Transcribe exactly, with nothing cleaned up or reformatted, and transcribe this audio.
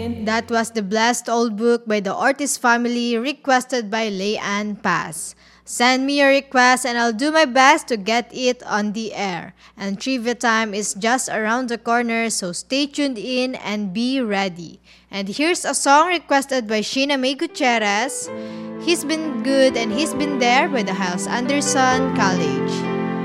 That was The Blessed Old Book by the Ortiz family, requested by Leanne Paz. Send me your request and I'll do my best to get it on the air. And trivia time is just around the corner, so stay tuned in and be ready. And here's a song requested by Sheena May Gutierrez. He's Been Good and He's Been There by the House Anderson College.